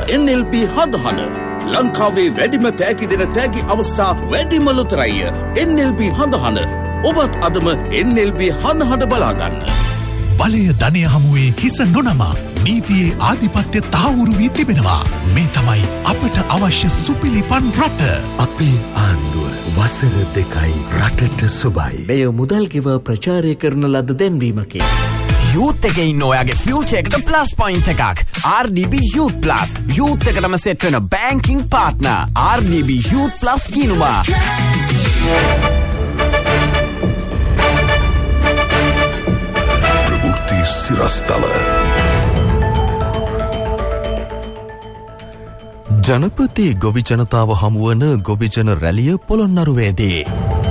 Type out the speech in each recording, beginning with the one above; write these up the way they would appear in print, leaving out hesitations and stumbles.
NLB හදහන ලංකාවේ වැඩිම තෑගි දෙන තෑගි අවස්ථා වැඩිම ලොතරැය NLB හදහන ඔබත් අදම NLB හදහන බලාගන්න. බලය ධනය හමුවේ හිස නොනමා නීතියේ ආධිපත්‍ය තහවුරු වී තිබෙනවා. මේ තමයි අපට අවශ්‍ය සුපිලිපන් රට. අපේ ආණ්ඩුව වසර 2යි රටට සුබයි. මෙය මුදල් ගෙව ප්‍රචාරය කරන ලද දැන්වීමකි. යූත් එකේ ඉන්න ඔයාගේ ෆියුචර් එකට ප්ලස් පොයින්ට් එකක්. RDB Youth Plus. යූත් එකටම සෙට් වෙන banking partner. RDB Youth Plus කියනවා. ප්‍රවෘත්ති සිරස්තල. ජනපති ගොවි ජනතාව හමුවන ගොවිජන රැලිය පොළොන්නරුවේදී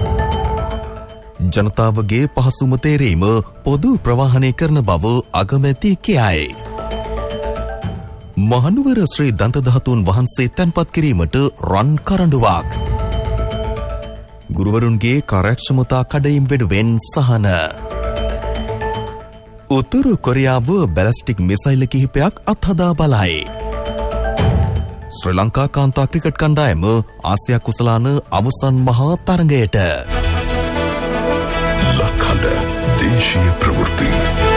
ජනතාවගේ පහසුම තේරීම පොදු ප්‍රවාහනය කරන බව අගමැති කියයි. මහනුවර ශ්‍රී දන්තධාතුන් වහන්සේ තැන්පත් කිරීමට රන් කරඬුවක්. ගුරුවරුන්ගේ කාර්යක්ෂමතා කඩයිම් වෙනුවෙන් සහන. උතුරු කොරියාව බැලිස්ටික් මිසයිල් කිහිපයක් අත්හදා බලයි. ශ්‍රී ලංකා කාන්තා ක්‍රිකට් කණ්ඩායම ආසියා කුසලාන අවසන් මහා තරගයට. ලක්හඬ දේශීය ප්‍රවෘත්ති.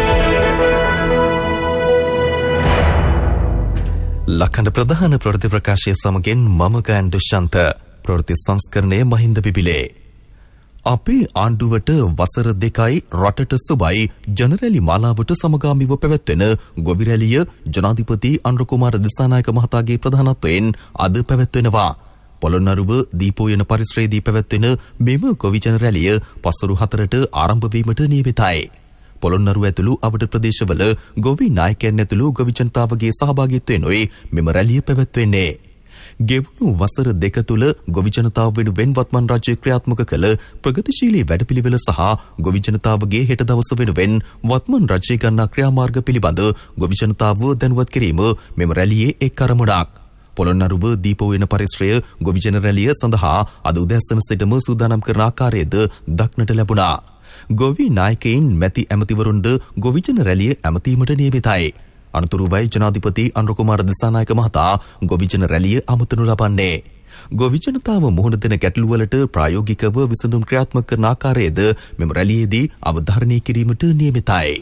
ලක්හඬ ප්‍රධාන ප්‍රවෘත්ති ප්‍රකාශය සමගින් මම ගයන් දුෂ්‍යන්ත. ප්‍රවෘත්ති සංස්කරණය මහින්ද බිබිලේ. අපේ ආණ්ඩුවට වසර 2යි රටට සුබයි ජනරැලි මාලාවට සමගාමීව පැවැත්වෙන ගොවි රැළිය ජනාධිපති අනුර කුමාර දිසානායක මහතාගේ ප්‍රධානත්වයෙන් අද පැවැත්වෙනවා. පොළොන්නරුව දීපෝයන පරිසරයේදී පැවැත්වෙන මෙම ගොවි ජන රැළිය පසුරු 4ට ආරම්භ වීමට නියමිතයි. පොළොන්නරුව ඇතුළු අවඩ ප්‍රදේශවල ගොවි නායකයන් ඇතුළු ගොවි ජනතාවගේ සහභාගීත්වයෙන්යි මෙම රැළිය පැවැත්වෙන්නේ. ගෙවුණු වසර 2 තුළ ගොවි ජනතාව වෙනුවෙන් වත්මන් රාජ්‍ය ක්‍රියාත්මක කළ ප්‍රගතිශීලී වැඩපිළිවෙල සහ ගොවි ජනතාවගේ හෙට දවස වෙනුවෙන් වත්මන් රාජ්‍ය ගන්නා ක්‍රියාමාර්ග පිළිබඳ ගොවි ජනතාව දැනුවත් කිරීම මෙම රැළියේ එක් අරමුණක්. පොළොන්නරුව දීපෝයන පරිශ්‍රය ගොවි ජන රැළිය සඳහා අද උදෑසන සිටම සූදානම් කරන ආකාරයද දක්නට ලැබුණා. ගොවි නායකයින් මැති ඇමතිවරුන්ද ගොවි ජන රැළිය ඇමතීමට නියමිතයි. අනතුරුවයි ජනාධිපති අනුර කුමාර දිසානායක මහතා ගොවි ජන රැළිය අමතනු ලබන්නේ. ගොවි ජනතාව මුහුණ දෙන ගැටලුවලට ප්‍රායෝගිකව විසඳුම් ක්‍රියාත්මක කරන ආකාරයද මෙම රැළියේදී අවධාරණය කිරීමට නියමිතයි.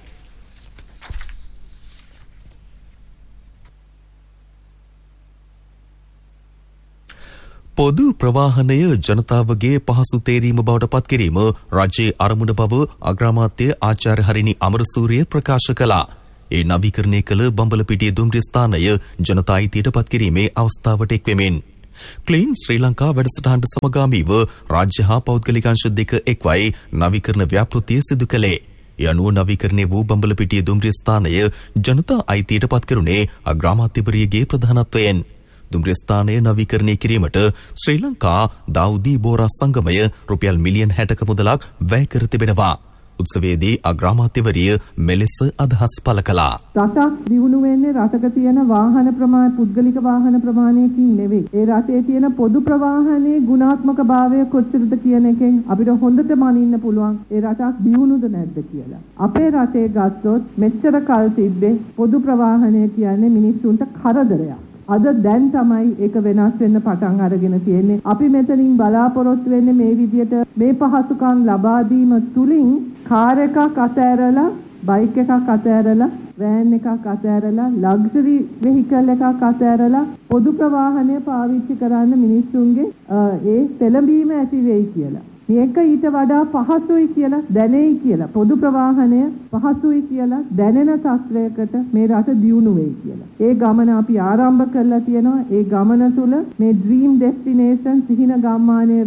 පොදු ප්‍රවාහනය ජනතාවගේ පහසු තේරීම බවට පත් කිරීම රජයේ අරමුණ බව අග්‍රාමාත්‍ය ආචාර්ය හරිනි අමරසූරිය ප්‍රකාශ කළා. ඒ නවීකරණය කළ බම්බලපිටිය දුම්රිය ස්ථානය ජනතා අයිතියට පත් කිරීමේ අවස්ථාවට එක්වෙමින් ක්ලීන් ශ්‍රී ලංකා වැඩසටහනට සමගාමීව රාජ්‍ය හා පෞද්ගලික අංශ දෙක එක්වයි නවීකරණ ව්‍යාපෘතිය සිදු කළේ. ඒ අනුව නවීකරණය වූ බම්බලපිටිය දුම්රිය ස්ථානය ජනතා අයිතියට පත් කරුණේ අග්‍රාමාත්‍යවරියගේ ප්‍රධානත්වයෙන්. දුම්රිය ස්ථානය නවීකරණය කිරීමට ශ්‍රී ලංකා දාවුදී බෝරා සංගමය රුපියල් මිලියන් 60ක මුදලක් වැය කර තිබෙනවා. උත්සවයේදී අග්‍රාමාත්‍යවරිය මෙලෙස අදහස් පළ කළා. රටක් දියුණු වෙන්නේ රටක තියෙන වාහන ප්‍රමාණය පුද්ගලික වාහන ප්‍රමාණයකින් නෙවෙයි. ඒ රටේ තියෙන පොදු ප්‍රවාහනයේ ගුණාත්මක භාවය කොච්චරද කියන එකෙන් අපිට හොඳටම අනින්න පුළුවන් ඒ රටක් දියුණුද නැද්ද කියලා. අපේ රටේ ගත්තොත් මෙච්චර කල් තිබ්බේ පොදු ප්‍රවාහනය කියන්නේ මිනිස්සුන්ට කරදරයක්. අද දැන් තමයි ඒක වෙනස් වෙන්න පටන් අරගෙන තියෙන්නේ. අපි මෙතනින් බලාපොරොත්තු වෙන්නේ මේ විදියට මේ පහසුකම් ලබා දීම තුලින් කාර් එකක් අතෑරලා, බයික් එකක් අතෑරලා, වෑන් එකක් අතෑරලා, ලග්සරි වෙහිකල් එකක් අතෑරලා පොදු ප්‍රවාහනය පාවිච්චි කරන්න මිනිස්සුන්ගේ ඒ පෙළඹීම ඇති වෙයි කියලා. මේක ඊට වඩා පහසුයි කියලා දැනෙයි කියලා පොදු ප්‍රවාහනය පහසුයි කියලා දැනෙන තත්වයකට මේ රට දියුණු වෙයි කියලා. ඒ ගමන අපි ආරම්භ කරලා තියෙනවා. ඒ ගමන තුල මේ ඩ්‍රීම් ඩෙස්ටිනේෂන් සිහින ගම්මානයේ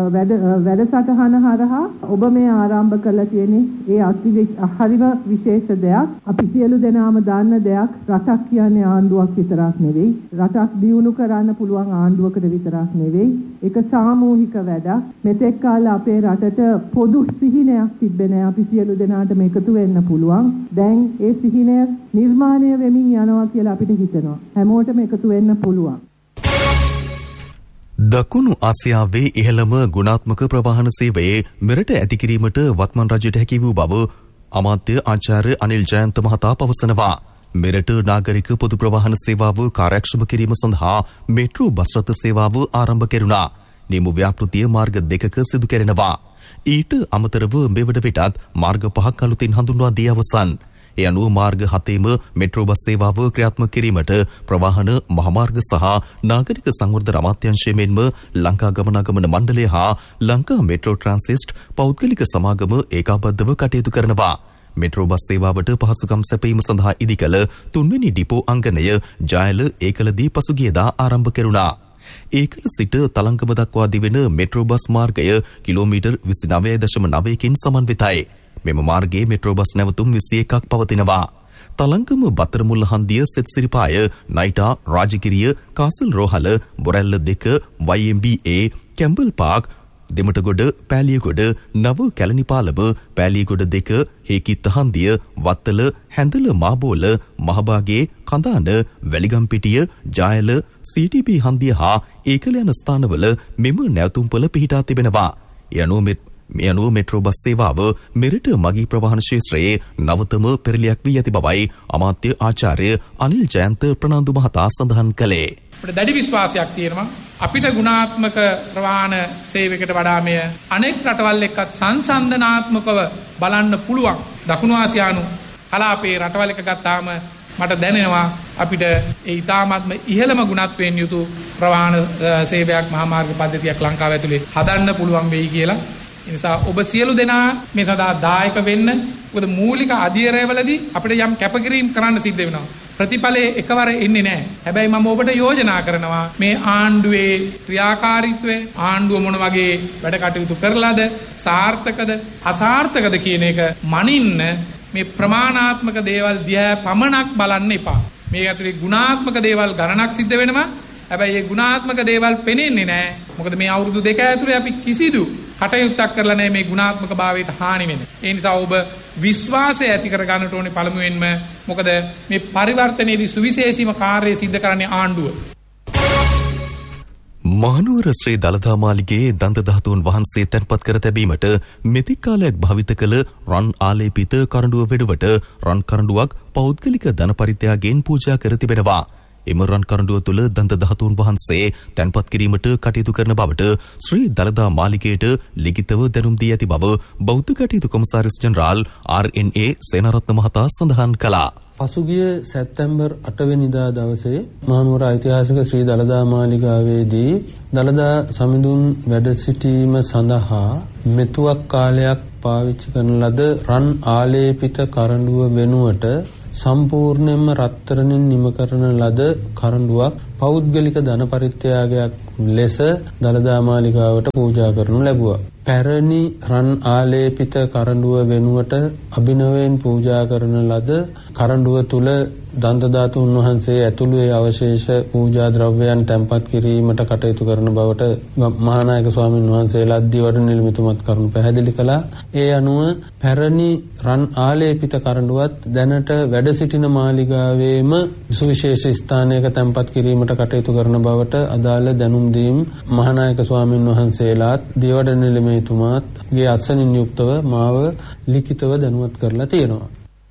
වැඩසටහන හරහා ඔබ මේ ආරම්භ කරලා තියෙන්නේ ඒ හරිම විශේෂ දෙයක්. අපි සියලු දෙනාම දන්න දෙයක්. රටක් කියන්නේ ආණ්ඩුවක් විතරක් නෙවෙයි. රටක් දියුණු කරන්න පුළුවන් ආණ්ඩුවකට විතරක් නෙවෙයි. ඒක සාමූහික වැඩක්. මෙතෙක් කාල අපේ රටට පොදු සිහිනයක් තිබෙන්නේ අපි සියලු දෙනාට මේකතු වෙන්න පුළුවන්. දැන් ඒ සිහිනය නිර්මාණය වෙමින් යනවා කියලා අපිට හිතෙනවා. හැමෝටම එකතු වෙන්න පුළුවන්. දකුණු ආසියාවේ ඉහළම ගුණාත්මක ප්‍රවාහන සේවයේ මෙරට ඇති කිරීමට වත්මන් රජයට හැකි වූ බව අමාත්‍ය ආචාර්ය අනිල් ජයන්ත මහතා පවසනවා. මෙරට නාගරික පොදු ප්‍රවාහන සේවාව කාර්යක්ෂම කිරීම සඳහා මෙට්‍රෝ බස් රථ සේවාව ආරම්භ කෙරුණා. නියම ව්‍යාපෘතිය මාර්ග දෙකක සිදු කෙරෙනවා. ඊට අමතරව මෙවන විටත් මාර්ග 5ක් අලුතින් හඳුන්වා දී අවසන්. ඒ අනුව මාර්ග 7ෙම මෙට්‍රෝ බස් සේවාව ක්‍රියාත්මක කිරීමට ප්‍රවාහන මහමාර්ග සහ නාගරික සංවර්ධන අමාත්‍යාංශය මෙන්ම ලංකා ගමනාගමන මණ්ඩලය හා ලංකා මෙට්‍රෝ ට්‍රාන්සිස්ට් පෞද්ගලික සමාගම ඒකාබද්ධව කටයුතු කරනවා. මෙට්‍රෝ බස් සේවාවට පහසුකම් සැපයීම සඳහා ඉදිකළ 3 වෙනි ඩිපෝ අංගනය ජයල ඒකලදී පසුගියදා ආරම්භ කෙරුණා. ඒකල සිට තලංගම දක්වා දිවෙන මෙට්‍රෝ බස් මාර්ගය කිලෝමීටර් 29.9කින් සමන්විතයි. මෙම මාර්ගයේ මෙට්‍රෝ බස් නැවතුම් 21ක් පවතිනවා. Thalangama Battaramulla හන්දිය සෙත්සිරිපාය නයිටා Rajagiriya castle රෝහල Borella 2 YMBA Campbell Park Dematagoda Peliyagoda නව කැලණිපාලම පෑලියගොඩ 2 හේකිත්ත හන්දිය වත්තල හැඳල මාබෝල මහබාගේ කඳාන වැලිගම්පිටිය ජායල CTP හන්දිය හා ඒකල යන ස්ථානවල මෙම නැවතුම්පොළ පිහිටා තිබෙනවා. මේ අනුව මෙට්‍රෝ බස් සේවාව මෙරට මගී ප්‍රවාහන ක්ෂේත්‍රයේ නවතම පෙරලියක් වී ඇති බවයි අමාත්‍ය ආචාර්ය අනිල් ජයන්ත ප්‍රනාන්දු මහතා සඳහන් කළේ. අපිට දැඩි විශ්වාසයක් තියෙනවා අපිට ගුණාත්මක ප්‍රවාහන සේවයකට වඩා මෙය අනෙක් රටවල් එක්කත් සංසන්දනාත්මකව බලන්න පුළුවන්. දකුණු ආසියානු කලාපයේ රටවල් එක ගත්තාම මට දැනෙනවා අපිට ඒ ඊටාත්ම ඉහළම ගුණත්වයෙන් යුතු ප්‍රවාහන සේවයක් මහා මාර්ග පද්ධතියක් ලංකාව ඇතුලේ හදන්න පුළුවන් වෙයි කියලා. ඒ නිසා ඔබ සියලු දෙනා මේ සඳහා දායක වෙන්න. මොකද මූලික අධීරයවලදී අපිට යම් කැපකිරීම කරන්න සිද්ධ වෙනවා. ප්‍රතිඵලයේ එකවර එන්නේ නැහැ. හැබැයි මම ඔබට යෝජනා කරනවා මේ ආණ්ඩුවේ ක්‍රියාකාරීත්වය ආණ්ඩුව මොන වගේ වැඩ කටයුතු කරලාද සාර්ථකද අසාර්ථකද කියන එක මනින්න මේ ප්‍රමාණාත්මක දේවල් දිහා පමණක් බලන්න එපා. මේ ඇතුලේ ගුණාත්මක දේවල් ගණනක් සිද්ධ වෙනවා. හැබැයි මේ ගුණාත්මක දේවල් පෙනෙන්නේ නැහැ. මොකද මේ අවුරුදු දෙක ඇතුලේ අපි කිසිදු කටයුත්තක් කරලා නැහැ මේ ගුණාත්මක භාවයට හානි වෙන. ඒ නිසා ඔබ විශ්වාසය ඇති කර ගන්නට ඕනේ පළමුවෙන්ම. මොකද මේ පරිවර්තනයේදී සුවිශේෂීම කාර්යය සිද්ධ කරන්නේ ආණ්ඩුව. මහනුවර ශ්‍රී දළදා මාලිගයේ දන්ත ධාතුන් වහන්සේ තැන්පත් කර තැබීමට මෙතික් කාලයක් භාවිත කළ රන් ආලේපිත කරඬුව වෙනුවට රන් කරඬුවක් පෞද්ගලික ධන පරිත්‍යාගයෙන් පූජා කර තිබෙනවා. එම රන් කරඬුව තුළ දන්ත ධාතුන් වහන්සේ තැන්පත් කිරීමට කටයුතු කරන බවට ශ්‍රී දළදා මාලිගයට ලිඛිතව දැනුම් දී ඇති බව බෞද්ධ කටයුතු කොමසාරිස් ජෙනරාල් RNA සේනාරත්න මහතා සඳහන් කළා. පසුගිය සැප්තැම්බර් 8 වෙනිදා දවසේ මහනුවර ඓතිහාසික ශ්‍රී දළදා මාලිගාවේදී දළදා සමිඳුන් වැඩ සිටීම සඳහා මෙතුවක් කාලයක් පාවිච්චි කරන ලද රන් ආලේපිත කරඬුව වෙනුවට සම්පූර්ණයෙන්ම රත්තරණින් නිම කරන ලද කරඬුවක් පෞද්ගලික ධන පරිත්‍යාගයක් ලෙස දළදා මාලිගාවට පූජා කරනු ලැබුවා. පැරණි රන් ආලේපිත කරඬුව වෙනුවට අභිනවයෙන් පූජා කරන ලද කරඬුව තුල දන්ත ධාතුන් වහන්සේ ඇතුළු ඒ අවශේෂ පූජා ද්‍රව්‍යයන් තැන්පත් කිරීමට කටයුතු කරන බවට මහානායක ස්වාමීන් වහන්සේලා දිවට නිලමිතුමත් කරුණු පැහැදිලි කළා. ඒ අනුව පැරණි රන් ආලේපිත කරඬුවත් දැනට වැඩ සිටින මාලිගාවේම සුවිශේෂ ස්ථානයක තැන්පත් කිරීමට කටයුතු කරන බවට අදාළ දැනුම් දීම් මහානායක ස්වාමීන් වහන්සේලාත් දිවට නිලමිතුමාත්ගේ අත්සනින් යුක්තව මාව ලිඛිතව දැනුවත් කරලා තියෙනවා.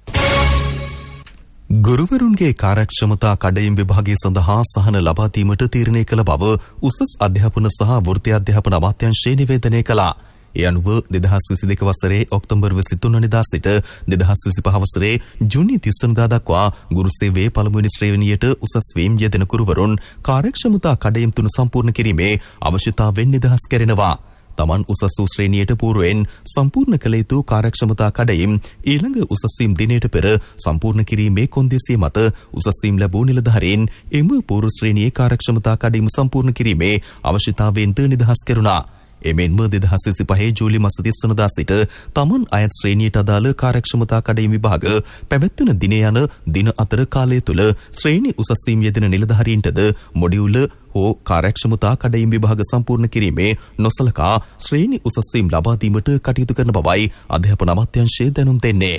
ගුරුවරුන්ගේ කාර්යක්ෂමතා කඩයිම් විභාගය සඳහා සහන ලබා දීමට තීරණය කළ බව උසස් අධ්‍යාපන සහ වෘත්ති අධ්‍යාපන අමාත්‍යාංශය නිවේදනය කළා. ඒ අනුව 2022 වසරේ ඔක්තෝබර් 23 වෙනිදා සිට 2025 වසරේ ජූනි 30 වෙනිදා දක්වා ගුරු සේවයේ පළමුවෙනි ශ්‍රේණියට උසස් වීම් යෙදෙන ගුරුවරුන් කාර්යක්ෂමතා කඩයිම් තුන සම්පූර්ණ කිරීමේ අවශ්‍යතාවයෙන් නිදහස් කරනවා. තමන් උසස් වූ ශ්‍රේණියට පූර්වයෙන් සම්පූර්ණ කළ යුතු කාර්යක්ෂමතා කඩයිම් ඊළඟ උසස් වීම් දිනයට පෙර සම්පූර්ණ කිරීමේ කොන්දේසිය මත උසස් වීම් ලැබූ නිලධාරීන් එම පූර්ව ශ්‍රේණියේ කාර්යක්ෂමතා කඩයිම් සම්පූර්ණ කිරීමේ අවශ්‍යතාවයෙන් නිදහස් කෙරුණා. එමෙන්ම 2025 ජූලි මාස 30 වෙනිදා සිට තමන් අයත් ශ්‍රේණියට අදාළ කාර්යක්ෂමතා කඩයිම් විභාග පැවැත්වෙන දින යන දින අතර කාලය තුල ශ්‍රේණි උසස් වීම් යෙදෙන නිලධාරීන්ටද මොඩියුල හෝ කාර්යක්ෂමතා කඩයිම් විභාග සම්පූර්ණ කිරීමේ නොසලකා ශ්‍රේණි උසස් වීම් ලබා දීමට කටයුතු කරන බවයි අධ්‍යාපන අමාත්‍යාංශය දැනුම් දෙන්නේ.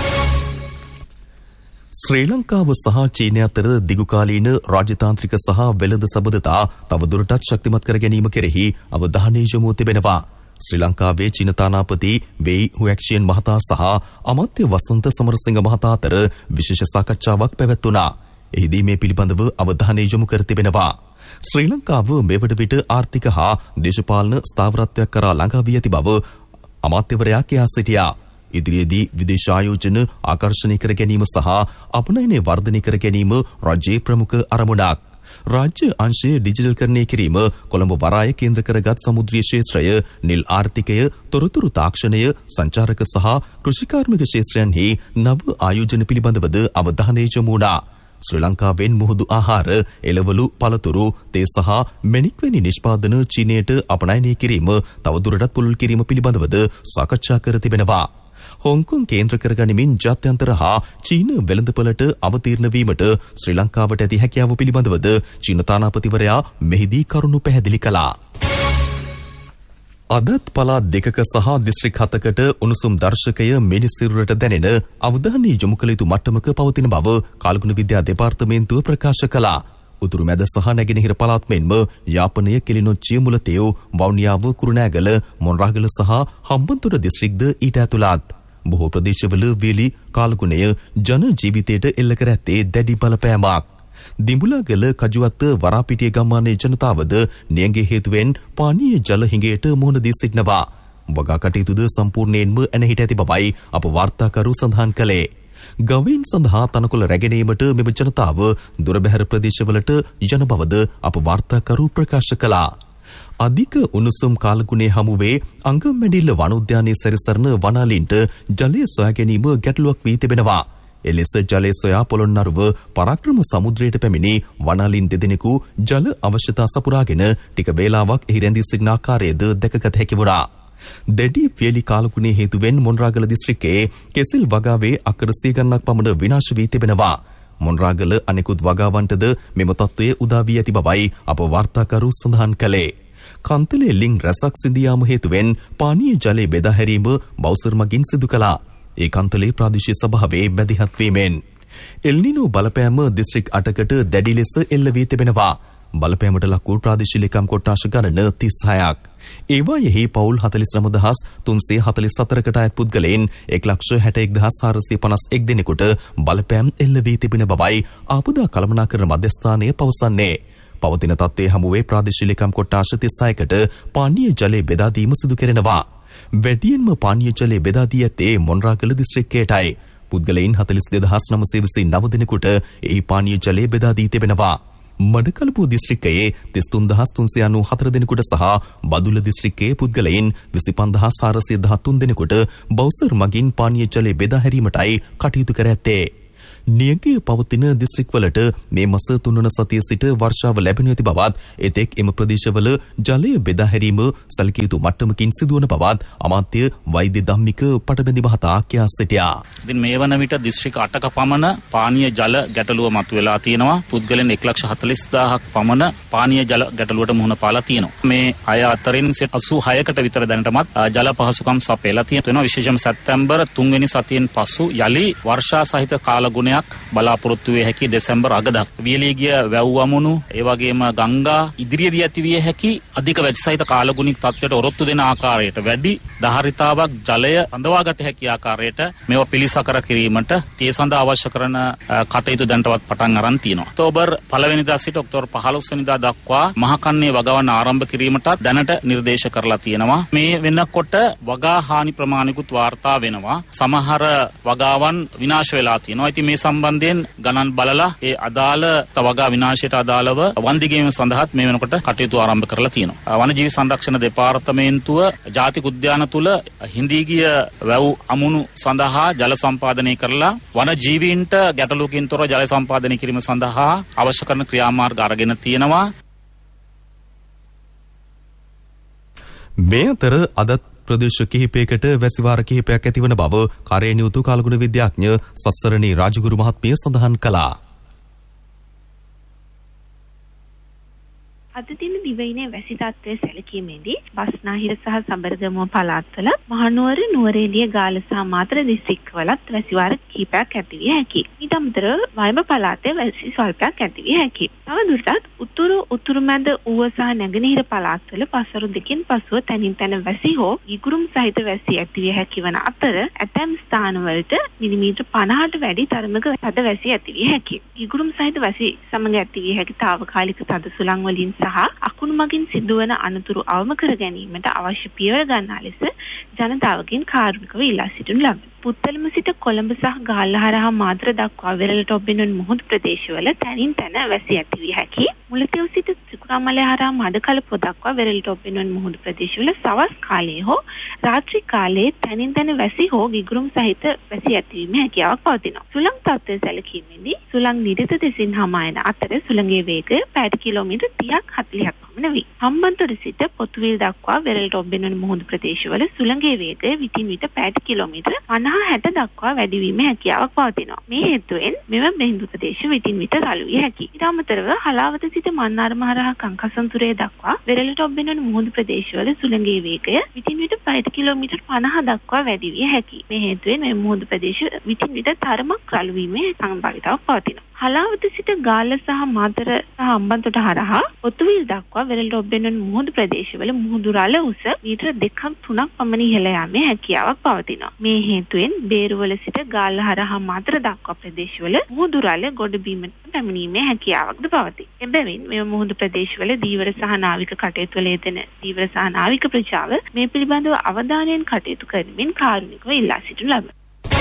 ශ්‍රී ලංකාව සහ චීනය අතර දිගුකාලීන රාජතාන්ත්‍රික සහ වෙළඳ සබඳතා තවදුරටත් ශක්තිමත් කර ගැනීම කෙරෙහි අවධානය යොමු තිබෙනවා. ශ්‍රී ලංකාවේ චීන තානාපති වෙයි හුයක්ෂියන් මහතා සහ අමාත්‍ය වසන්ත සමරසිංහ මහතා අතර විශේෂ සාකච්ඡාවක් පැවැත්වුණා. එහිදී මේ පිළිබඳව අවධානය යොමු කර තිබෙනවා. ශ්‍රී ලංකාව මෙවන විට ආර්ථික හා දේශපාලන ස්ථාවරත්වයක් කරා ළඟා වී ඇති බව අමාත්‍යවරයා කියා සිටියා. ඉදිරියේදී විදේශ ආයෝජන ආකර්ෂණය කර ගැනීම සහ අපනයනය වර්ධනය කර ගැනීම රජයේ ප්‍රමුඛ අරමුණක්. රාජ්‍ය අංශය ඩිජිටල්කරණය කිරීම, කොළඹ වරාය කේන්ද්‍ර කරගත් සමුද්‍රීය ක්ෂේත්‍රය, නිල් ආර්ථිකය, තොරතුරු තාක්ෂණය, සංචාරක සහ කෘෂිකාර්මික ක්ෂේත්‍රයන්හි නව ආයෝජන පිළිබඳවද අවධානය යොමු වුණා. ශ්‍රී ලංකාවෙන් මුහුදු ආහාර, එළවලු, පළතුරු, තේ සහ මැණික් වැනි නිෂ්පාදන චීනයට අපනයනය කිරීම තවදුරටත් පුළුල් කිරීම පිළිබඳවද සාකච්ඡා කර තිබෙනවා. හොංකොං කේන්ද්‍ර කරගනිමින් ජාත්‍යන්තර හා චීන වෙළඳපළට අවතීර්ණ වීමට ශ්‍රී ලංකාවට ඇති හැකියාව පිළිබඳවද චීන තානාපතිවරයා මෙහිදී කරුණු පැහැදිලි කළා. අදත් පළාත් දෙකක සහ දිස්ත්‍රික් 7කට උණුසුම් දර්ශකය මිනිස් සිරුරට දැනෙන අවධානය යොමු කළ යුතු මට්ටමක පවතින බව කාල්ගුණ විද්‍යා දෙපාර්තමේන්තුව ප්‍රකාශ කළා. උතුරු මැද සහ නැගෙනහිර පළාත් මෙන්ම යාපනය, කිලිනොච්චිය, මුලතේව්, වවුනියාව, කුරුණෑගල, මොණරාගල සහ හම්බන්තොට දිස්ත්‍රික්ද ඊට ඇතුළත්. බොහෝ ප්‍රදේශවල වේලි කාලගුණය ජන ජීවිතයට එල්ල කර ඇත්තේ දැඩි බලපෑමක්. දිඹුලාගල, කජුවත්ත, වරාපිටිය ගම්මානයේ ජනතාවද නියඟේ හේතුවෙන් පානීය ජල හිඟයට මුහුණ දී සිටිනවා. වගා කටයුතුද සම්පූර්ණයෙන්ම ඇනහිට ඇති බවයි අප වාර්තාකරු සඳහන් කළේ. ගවයින් සඳහා තනකොළ රැගෙනීමට මෙම ජනතාව දුරබැහැර ප්‍රදේශවලට යන බවද අප වාර්තාකරු ප්‍රකාශ කළා. අධික උණුසුම් කාලගුණයේ හමුවේ අංගම්මැඩිල්ල වනෝද්‍යානයේ සැරිසරන වනාලීන්ට ජලය සොයා ගැනීම ගැටලුවක් වී තිබෙනවා. එලෙස ජලය සොයා පොළොන්නරුව පරාක්‍රම සමුද්‍රයට පැමිණි වනාලීන් දෙදෙනෙකු ජල අවශ්‍යතා සපුරාගෙන ටික වේලාවක් එහි රැඳී සිටින ආකාරයද දැකගත හැකි වුණා. දැඩි වේලි කාලගුණයේ හේතුවෙන් මොණරාගල දිස්ත්‍රික්කයේ කෙසෙල් වගාවේ අකර 100 ගණනක් පමණ විනාශ වී තිබෙනවා. මොණරාගල අනෙකුත් වගාවන්ටද මෙම තත්ත්වය උදා වී ඇති බවයි අප වාර්තාකරු සඳහන් කළේ. කන්තලේ ලිං රැසක් සිඳියාම හේතුවෙන් පානීය ජලය බෙදා හැරීම බවුසර් මගින් සිදු කළා. ඒ කන්තලේ ප්‍රාදේශීය සභාවේ මැදිහත් වීමෙන් එල්නිනෝ බලපෑම දිස්ත්‍රික් 8කට දැඩි ලෙස එල්ල වී තිබෙනවා. බලපෑමට ලක් වූ ප්‍රාදේශීය ලේකම් කොට්ටාශ ගණන 36ක්. ඒවායෙහි පවුල් 49344කට අයත් පුද්ගලයන් 161451 දෙනෙකුට බලපෑම් එල්ල වී තිබෙන බවයි ආපදා කළමනාකරණ මධ්‍යස්ථානය පවසන්නේ. පවතින තත්ත්වයේ හමුවේ ප්‍රාදේශීය ලේකම් කොට්ටාශ 36කට පානීය ජලය බෙදා දීම සිදු කෙරෙනවා. වැඩියෙන්ම පානීය ජලය බෙදා දී ඇත්තේ මොණරාගල දිස්ත්‍රික්කයටයි. පුද්ගලයන් 42929 දෙනෙකුට එහි පානීය ජලය බෙදා දී තිබෙනවා. මඩකලපුව දිස්ත්‍රික්කයේ 33394 දෙනෙකුට සහ බදුල්ල දිස්ත්‍රික්කයේ පුද්ගලයන් 25413 දෙනෙකුට බවුසර් මගින් පානීය ජලය බෙදා හැරීමටයි කටයුතු කර ඇත්තේ. නියඟේ පවතින දිස්ත්‍රික්වලට මේ මාස 3 වන සතිය සිට වර්ෂාව ලැබෙනු ඇති බවත් එතෙක් එම ප්‍රදේශවල ජලය බෙදා හැරීම සැලකිය යුතු මට්ටමකින් සිදුවන බවත් අමාත්‍ය වෛද්‍ය ධම්මික පටබැඳි මහතා කියා සිටියා. ඉතින් මේ වන විට දිස්ත්‍රික් 8ක පමණ පානීය ජල ගැටලුව මතුවලා තියෙනවා. පුද්ගලයන් 140000ක් පමණ පානීය ජල ගැටලුවට මුහුණ පාලා තියෙනවා. මේ අය අතරින් 86කට විතර දැනටමත් ජල පහසුකම් සපයලා තියෙනවා. විශේෂයෙන්ම සැප්තැම්බර් 3 වෙනි සතියෙන් පසු යලි වර්ෂා සහිත කාලගුණයක් බලාපොරොත්තු වේ හැකි දෙසැම්බර් අගදක්. වියලී ගිය වැව් වමුණු ඒ වගේම ගංගා ඉදිරියේදී ඇති විය හැකි අධික වැසි සහිත කාලගුණික තත්ත්වයට ඔරොත්තු දෙන ආකාරයට වැඩි ධාරිතාවක් ජලය රඳවාගත හැකි ආකාරයට මේවා පිළිසකර කිරීමට ඒ සඳහා අවශ්‍ය කරන කටයුතු දැනටවත් පටන් අරන් තියෙනවා. ඔක්තෝබර් 1 වෙනිදා සිට ඔක්තෝබර් 15 වෙනිදා දක්වා මහකන්නේ වගාවන් ආරම්භ කිරීමට දැනට නිර්දේශ කරලා තියෙනවා. මේ වෙනකොට වගා හානි ප්‍රමාණිකුත් වාර්තා වෙනවා. සමහර වගාවන් විනාශ වෙලා තියෙනවා. ඉතින් මේ සම්බන්ධයෙන් ගණන් බලලා ඒ අදාළ වගා විනාශයට අදාළව වන්දිගැනීම සඳහාත් මේ වෙනකොට කටයුතු ආරම්භ කරලා තියෙනවා. වනජීවි සංරක්ෂණ දෙපාර්තමේන්තුව ජාතික උද්‍යාන තුල හිඳී ගිය වැව් අමුණු සඳහා ජල සම්පාදනය කරලා වනජීවීන්ට ගැටලුවකින් තොරව ජල සම්පාදනය කිරීම සඳහා අවශ්‍ය කරන ක්‍රියාමාර්ග අරගෙන තියෙනවා. මේ අතර අදත් ප්‍රදේශ කිහිපයකට වැසිවාර කිහිපයක් ඇතිවන බව කාර්යනියුතු කාලගුණ විද්‍යාඥ සත්සරණී රාජගුරු මහත්මිය සඳහන් කළා. අද දින දිවයිනේ වැසි තත්ත්වය සැලකීමේදී බස්නාහිර සහ සබරගමුව පළාත්වල මහනුවර, නුවරඑළිය, ගාල්ල සහ මාතර දිස්ත්‍රික්කවලත් වැසිවාර කිහිපයක් ඇති විය හැකියි. ඊට අමතරව වයඹ පළාතේ වැසි ස්වල්පයක් ඇති විය හැකියි. තවදුරටත් උතුරු මැද ඌව සහ නැගෙනහිර පළාත්වල පසරු දෙකෙන් පසුව තනින් තන වැසි හෝ ගිගුරුම් සහිත වැසි ඇතිවිය හැකි වන අතර ඇතැම් ස්ථානවලට මිලිමීටර් 50ට වැඩි තරමක තද වැසි ඇතිවිය හැකියි. ගිගුරුම් සහිත වැසි සමග ඇතිවිය හැකි తాවකාලික තද සුළං වලින් සහ අකුණු මගින් සිදුවන අනතුරු අවම කර ගැනීමට අවශ්‍ය පියවර ගන්නා ලෙස ජනතාවගෙන් කාරුණිකව ඉල්ලා සිටිනු ලබයි. පුත්තලම සිට කොළඹ සහ ගාල්ල හරහා මාතර දක්වා වෙරළට ඔබ්බෙනුන් මුහුදු ප්‍රදේශවල තනින් තන වැසි ඇතිවිය හැකි. මුලතිව් සිට ත්‍රිකුණාමලය හරහා මඩකලපුව දක්වා වෙරළට ඔබ්බෙනුන් මුහුදු ප්‍රදේශවල සවස් කාලයේ හෝ රාත්‍රී කාලයේ තනින් තන වැසි හෝ ගිගුරුම් සහිත වැසි ඇතිවීමේ හැකියාවක් පවතිනවා. සුළං තත්ත්වය සැලකීමේදී සුළං නිරිත දෙසින් හමා යන අතර සුළඟේ වේගය පැයට කිලෝමීටර් 30ක් 40ක් පමණ වේ. හම්බන්තොට සිට පොතුවිල් දක්වා වෙරළට ඔබ්බෙනුන් මුහුදු ප්‍රදේශවල සුළඟේ වේගය විටින් විට පැයට කිලෝමීටර් 50-60 දක්වා වැඩිවීමේ හැකියාවක් පවතිනවා. මේ හේතුවෙන් මෙම බිඳු ප්‍රදේශ විටින් විට රළු විය හැකියි. ඊට අමතරව හලාවත සිට මන්නාරම හරහා කංකසන්තුරේ දක්වා වෙරළට ඔබ්බෙනුන් මුහුදු ප්‍රදේශවල සුළඟේ වේගය විටින් විට පැයට කිලෝමීටර් 50 දක්වා වැඩි විය හැකියි. මේ හේතුවෙන් මේ මුහුදු ප්‍රදේශ විටින් විට තරමක් රළු වීමේ සම්භාවිතාවක් පවතිනවා. හලාවත සිට ගාල්ල සහ මාතර සහ හම්බන්තොට හරහා පොතුවිල් දක්වා වෙරළට ඔබ්බෙනුන් මුහුදු ප්‍රදේශවල මුහුදු රළ උස මීටර 2-3ක් පමණ ඉහළ යාමේ හැකියාවක් පවතිනවා. මේ හේතුවෙන් බේරුවල සිට ගාල්ල හරහා මාතර දක්වා ප්‍රදේශවල මුහුදු රළ ගොඩ බීමට පැමිණීමේ හැකියාවක්ද පවතී. එබැවින් මේ මුහුදු ප්‍රදේශවල දීවර සහ නාවික කටයුතු වල යෙදෙන දීවර සහ නාවික ප්‍රජාව මේ පිළිබඳව අවධානයෙන් කටයුතු කරමින් කාරුණිකව ඉල්ලා සිටිනු ලබයි.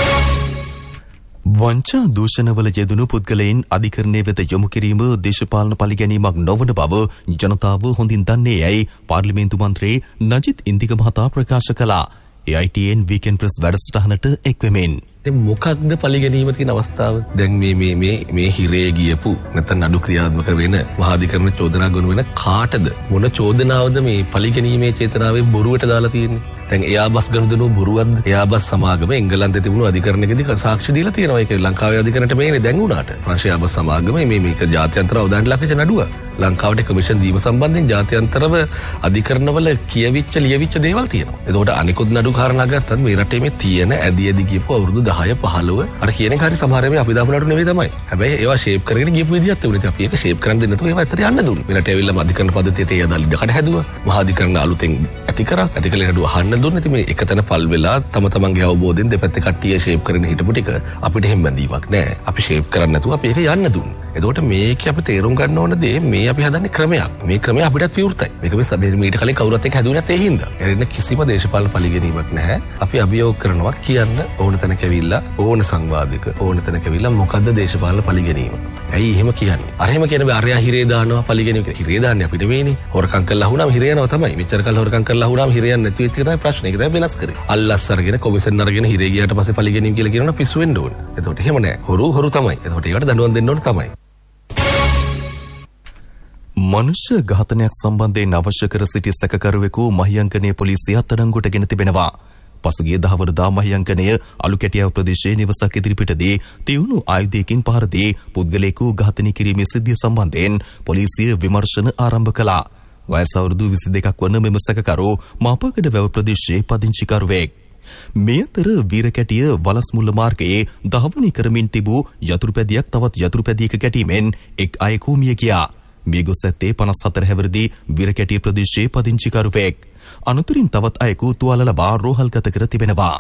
වංචා දූෂණවල යෙදුණු පුද්ගලයන් අධිකරණය වෙත යොමු කිරීම දේශපාලන පරිගැනීමක් නොවන බව ජනතාව හොඳින් දන්නේ යැයි පාර්ලිමේන්තු මන්ත්‍රී නජිත් ඉන්දික මහතා ප්‍රකාශ කළා. AITN වීකෙන්ඩ් ප්‍රෙස් වැඩසටහනට එක්වෙමින් මොකක්ද පරිගැනීම තියෙන අවස්ථාව? දැන් මේ හිරේ ගියපු නැත්නම් නඩු ක්‍රියාත්මක වෙන මහාධිකරණ චෝදනා ගොනු වෙන කාටද මොන චෝදනාවද මේ පරිගැනීමේ චේතනාවේ බොරුවට දාලා තියෙන්නේ? දැන් එයාබස් ගනුදෙනු බොරුවක්ද? එයාබස් සමාගම එංගලන්තයේ තිබුණු අධිකරණයකදී සාක්ෂි දීලා තියෙනවා. ඒක ලංකාවේ අධිකරණයට මේනේ දැන් උනාට. ප්‍රංශ එයාබස් සමාගම මේක ජාත්‍යන්තර අවධානයට ලක්වෙච්ච නඩුව. ලංකාවට කමිෂන් දීම සම්බන්ධයෙන් ජාත්‍යන්තරව අධිකරණවල ලියවිච්ච දේවල් තියෙනවා. එතකොට අනිකුත් නඩු කාරණා ගත්තත් මේ රටේ මේ තියෙන ඇදි ගියපු අවුරුදු 10-15 අර කියන එක හරි සමහර මේ අපි දාපු නඩු නෙවෙයි තමයි. හැබැයි ඒවා ෂේප් කරගෙන ගියපු විදිහක් තිබුණේ. අපි ඒක ෂේප් කරන්න දෙන්න නැතුව ඒවා ඇත්තට යන්න දුන්නේ. මේ රටේ ඇවිල්ලා අධිකරණ පද්ධතියට ඒ අදාළ ඉඩකඩ හැදුවා. මහාධිකරණ අලුතෙන් ඇති කරා. ඇතිකලේ නඩුව අහන්න දුන්නේ. ඉතින් මේ එකතන පල් වෙලා තමන්ගේ අවබෝධයෙන් දෙපැත්තේ කට්ටිය ෂේප් කරගෙන හිටපු ටික අපිට හැම බැඳීමක් නැහැ. අපි ෂේප් කරන්න නැතුව අපි ඒක යන්න දුන්නේ. එතකොට මේක අපි තේරුම් ගන්න ඕන දේ මේ අපි හදන්නේ ක්‍රමයක්. මේ ක්‍රමය අපිටත් විවෘතයි. මේක මේ සබේ මීට කලින් කවුරුත් එක්ක හැදුවේ නැත්නම් ඒ හින්දා. එරින්න කිසිම දේශපාලන පරිගැනීමක් නැහැ. අපි අභියෝග කරනවා කියන්න ඕන තැනක ඇවිල්ලා ඕන සංවාදික ඕන තැනක ඇවිල්ලා මොකද්ද දේශපාලන පරිගැනීම? ඇයි එහෙම කියන්නේ? අර එහෙම කියන බෑ අරයා හිරේ දානවා පරිගැනීම කියලා. හිරේ දාන්නේ අපිට මේනේ. හොරකම් කළා වුණාම හිරේ යනවා තමයි. මෙච්චර කල් හොරකම් කළා වුණාම හිරේ යන්නේ නැති වෙච්ච එක තමයි ප්‍රශ්නේ. ඒක තමයි වෙනස් කරේ. අල්ලස් අරගෙන කොමිෂන් අරගෙන හිරේ ගියාට පස්සේ පරිගැනීම කියලා කියනවා පිස්සු වෙන්න ඕන. එතකොට එහෙම නෑ. හොරු තමයි. එතකොට ඒකට දඬුවම් දෙන්න ඕන තමයි. මනුෂ්‍ය ඝාතනයක් සම්බන්ධයෙන් අවශ්‍ය කර සිටි සැකකරුවෙකු මහියංකනයේ පොලිසිය අත්අඩංගුවට ගෙන තිබෙනවා. පසුගිය දහවරදා මහියංකනය අලුකැටියාව ප්‍රදේශයේ නිවසක් ඉදිරිපිටදී තියුණු ආයුධයකින් පහර දී පුද්ගලයෙකු ඝාතනය කිරීමේ සිද්ධිය සම්බන්ධයෙන් පොලිසිය විමර්ශන ආරම්භ කළා. වයස අවුරුදු 22ක් වන මෙම සැකකරු මාපකඩ වැව ප්‍රදේශයේ පදිංචිකරුවෙක්. මේ අතර වීරකැටිය වලස්මුල්ල මාර්ගයේ දහවනි කරමින් තිබූ යතුරුපැදියක් තවත් යතුරුපැදියක කැටීමෙන් එක් අයෙකු මිය ගියා. මියගොස් ඇත්තේ 54 හැවිරිදි වීරකැටිය ප්‍රදේශයේ පදිංචිකරුවෙක්. අනතුරින් තවත් අයෙකු තුවාල ලබා රෝහල්ගත කර තිබෙනවා.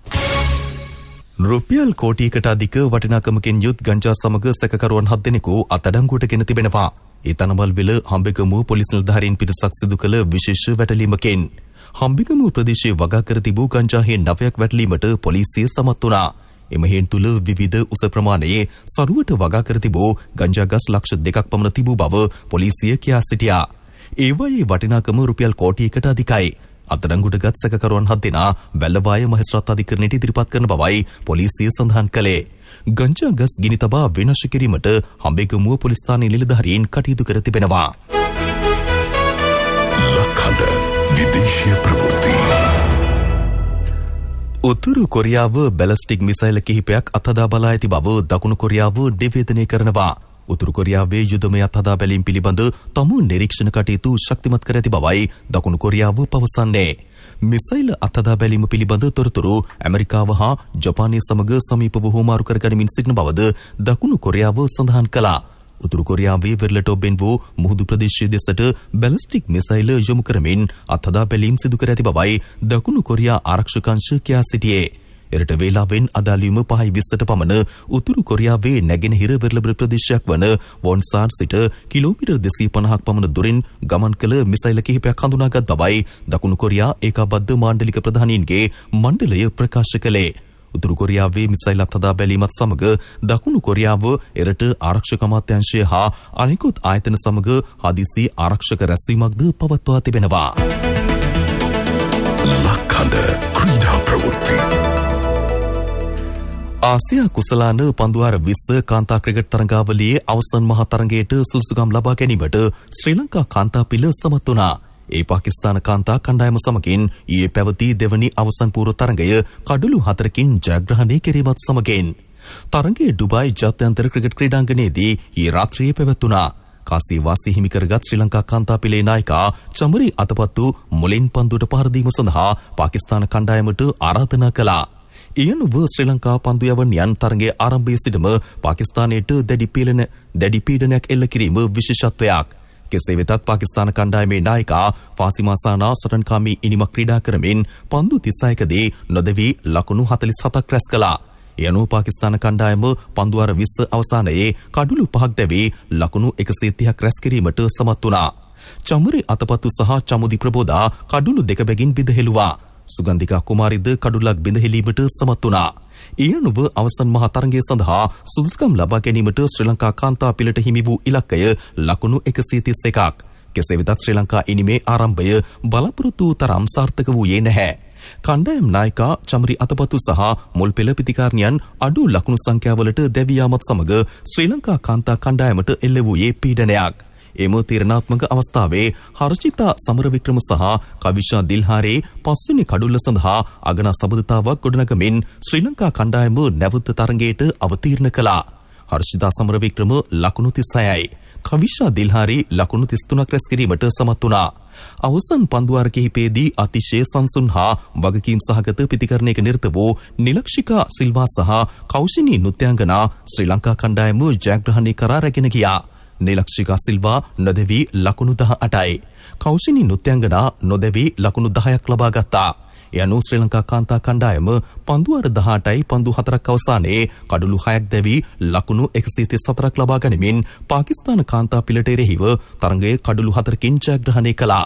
රුපියල් කෝටියකට අධික වටිනාකමකින් යුත් ගංජා සමග සැකකරුවන් 7 දෙනෙකු අත්අඩංගුවට ගෙන තිබෙනවා. ඒ තනබල්විල හම්බෙගමුව පොලිස් නිලධාරීන් පිරිසක් සිදු කළ විශේෂ වැටලීමකින් හම්බෙගමුව ප්‍රදේශයේ වගා කර තිබූ ගංජා හේන් 9ක් වැටලීමට පොලිසිය සමත් වුණා. එම හේන් තුල විවිධ උස ප්‍රමාණයේ සරුවට වගා කර තිබූ ගංජා ගස් ලක්ෂ 2ක් පමණ තිබූ බව පොලිසිය කියා සිටියා. ඒවායේ වටිනාකම රුපියල් කෝටියකට අධිකයි. අත්අඩංගුවටගත් සැකකරුවන් 7 දෙනා වැල්ලවාය මහේස්ත්‍රාත් අධිකරණයට ඉදිරිපත් කරන බවයි පොලිසිය සඳහන් කළේ. ගංජා ගස් ගිනි තබා විනාශ කිරීමට හම්බෙගමුව පොලිස් ස්ථානයේ නිලධාරීන් කටයුතු කර තිබෙනවා. ලක්හඬ විදේශීය ප්‍රවෘත්ති. උතුරු කොරියාව බැලිස්ටික් මිසයිල් කිහිපයක් අත්හදා බලා ඇති බව දකුණු කොරියාව නිවේදනය කරනවා. උතුරු කොරියාවේ යුදමය අත්හදා බැලීම් පිළිබඳ තම නිරීක්ෂණ කටයුතු ශක්තිමත් කර ඇති බවයි දකුණු කොරියාව පවසන්නේ. මිසයිල් අත්හදා බැලීම පිළිබඳ තොරතුරු ඇමරිකාව හා ජපානය සමග සමීපව හුවමාරු කර ගනිමින් සිටින බවද දකුණු කොරියාව සඳහන් කළා. උතුරු කොරියාවේ වෙරළට ඔබෙන් වූ මුහුදු ප්‍රදේශයේ දෙසට බැලිස්ටික් මිසයිල් යොමු කරමින් අත්හදා බැලීම් සිදු කර ඇති බවයි දකුණු කොරියා ආරක්ෂක අංශ කියා සිටියේ. එරට වේලාවෙන් අදාළීම 5:20ට පමණ උතුරු කොරියාවේ නැගෙනහිර වෙරළ ප්‍රදේශයක් වන වොන්සාන් සිට කිලෝමීටර් 250ක් පමණ දුරින් ගමන් කළ මිසයිල් කිහිපයක් හඳුනාගත් බවයි දකුණු කොරියා ඒකාබද්ධ මාණ්ඩලික ප්‍රධානීන්ගේ මණ්ඩලය ප්‍රකාශ කළේ. උතුරු කොරියාවේ මිසයිල් අත්හදා බැලීමත් සමග දකුණු කොරියාව එරට ආරක්ෂක අමාත්‍යාංශය හා අනෙකුත් ආයතන සමග හදිසි ආරක්ෂක රැස්වීමක්ද පවත්වා තිබෙනවා. ලක්හඬ ක්‍රීඩා ප්‍රවෘත්ති ආසියා කුසලාන පන්දුවාර 20 කාන්තා ක්‍රිකට් තරඟාවලියේ අවසන් මහ තරඟයට සුදුසුකම් ලබා ගැනීමට ශ්‍රී ලංකා කාන්තා පිළ සමත් වුණා. ඒ පාකිස්තාන කාන්තා කණ්ඩායම සමගින් ඊයේ පැවති දෙවනි අවසන් පූර්ව තරඟය කඩලු 4කින් ජයග්‍රහණය කිරීමත් සමගින් තරඟයේ ඩුබායි ජාත්‍යන්තර ක්‍රිකට් ක්‍රීඩාංගණයේදී ඊයේ රාත්‍රියේ පැවැත්ුණා. කාසී වාසී හිමි කරගත් ශ්‍රී ලංකා කාන්තා පිළේ නායිකා චමරි අතපත්තු මුලින් පන්දුවට පහර දීම සඳහා පාකිස්තාන කණ්ඩායමට ආරාධනා කළා. ඊයනුව ශ්‍රී ලංකා පන්දු යවනියන් තරඟයේ ආරම්භයේ සිටම පාකිස්තානයට දැඩි පීඩනයක් එල්ල කිරීම විශේෂත්වයක්. කෙසේ වෙතත් පාකිස්තාන කණ්ඩායමේ නායිකා ෆාතිමා සානා සටන්කාමී ඉනිමක් ක්‍රීඩා කරමින් පන්දු 31දී නොදෙවි ලකුණු 47ක් රැස් කළා. යනු පාකිස්තාන කණ්ඩායම පන්දුවාර 20 අවසානයේ කඩුළු 5ක් දැවී ලකුණු 130ක් රැස් කිරීමට සමත් වුණා. චමරි අතපත්තු සහ චමුදි ප්‍රබෝධා කඩුළු 2 බැගින් බිඳහෙළුවා. සුගන්ධිකා කුමාරිද කඩුලක් බිඳහෙලීමට සමත් වුණා. ඊයනුව අවසන් මහ තරඟය සඳහා සුදුසුකම් ලබා ගැනීමට ශ්‍රී ලංකා කාන්තා පිළට හිමි වූ ඉලක්කය ලකුණු 131ක්. කෙසේ වෙතත් ශ්‍රී ලංකා ඉනිමේ ආරම්භය බලාපොරොත්තු තරම් සාර්ථක වූයේ නැහැ. කණ්ඩායම් නායිකා චමරි අතපතු සහ මුල් පෙළ පිතිකාරණියන් අඩු ලකුණු සංඛ්‍යාවලට දැවී යාමත් සමග ශ්‍රී ලංකා කාන්තා කණ්ඩායමට එල්ල වූයේ පීඩනයක්. එම තීරණාත්මක අවස්ථාවේ හර්ෂිතා සමරවික්‍රම සහ කවිෂා දිල්හාරේ පස්වෙනි කඩුල්ල සඳහා අගනා සබඳතාවක් ගොඩනගමින් ශ්‍රී ලංකා කණ්ඩායම නැවත තරඟයට අවතීර්ණ කළා. හර්ෂිතා සමරවික්‍රම ලකුණු 36යි. කවිෂා දිල්හාරේ ලකුණු 33ක් රැස් කිරීමට සමත් වුණා. අවසන් පන්දුවාර කිහිපයේදී අතිශය සංසුන් හා වගකීම් සහගත ප්‍රතිකරණයක නිරත වූ නිලක්ෂිකා සිල්වා සහ කෞෂිනී නුත්‍යාංගනා ශ්‍රී ලංකා කණ්ඩායම ජයග්‍රහණය කරා රැගෙන ගියා. නිලක්ෂිකා සිල්වා නොදෙවි ලකුණු 18යි. කෞෂිනී නුත්‍යාංගනා නොදෙවි ලකුණු 10ක් ලබා ගත්තා. යනු ශ්‍රී ලංකා කාන්තා කණ්ඩායම පන්දුවාර 18යි පන්දු 4ක් අවසානයේ කඩුළු 6ක් දැවි ලකුණු 134ක් ලබා ගනිමින් පාකිස්තාන කාන්තා පිළට එරෙහිව තරඟයේ කඩුළු 4කින් ජයග්‍රහණය කළා.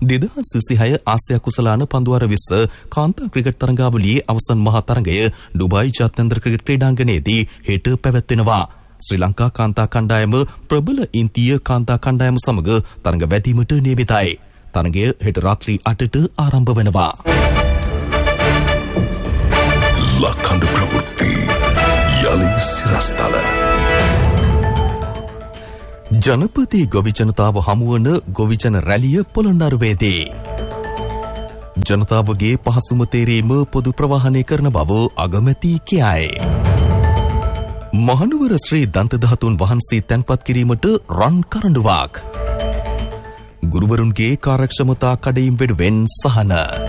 2026 ආසියා කුසලාන පන්දුවාර 20 කාන්තා ක්‍රිකට් තරඟාවලියේ අවසන් මහා තරඟය ඩුබායි ජාත්‍යන්තර ක්‍රිකට් ක්‍රීඩාංගණයේදී හෙට පැවැත්වෙනවා. ශ්‍රී ලංකා කාන්තා කණ්ඩායම ප්‍රබල ඉන්දීය කාන්තා කණ්ඩායම සමග තරඟ වැදීමට නියමිතයි. තරඟය හෙට රාත්‍රී 8ට ආරම්භ වෙනවා. ලක්හඬ ප්‍රවෘත්ති යලි සිරස්තල ජනපති ගොවි ජනතාව හමුවන ගොවිජන රැලිය පොළොන්නරුවේදී ජනතාවගේ පහසුම තේරීම පොදු ප්‍රවාහනය කරන බව අගමැති කියයි. මහනුවර ශ්‍රී දන්තධාතුන් වහන්සේ තැන්පත් කිරීමට රන් කරඬුවක්. ගුරුවරුන්ගේ කාර්යක්ෂමතා කඩයිම් වෙනුවෙන් සහන.